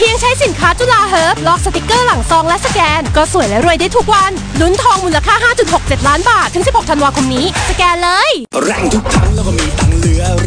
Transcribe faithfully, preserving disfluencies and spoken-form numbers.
พียงใช้สินค้าจุฬาเฮิร์บลอกสติกเกอร์หลังซองและสแกนก็สวยและรวยได้ทุกวันลุ้นทองมูลค่า ห้าจุดหกเจ็ด ล้านบาทถึงสิบหกธันวาคมนี้สแกนเลยแรงทุกครั้งแล้วก็มีตังเหลือ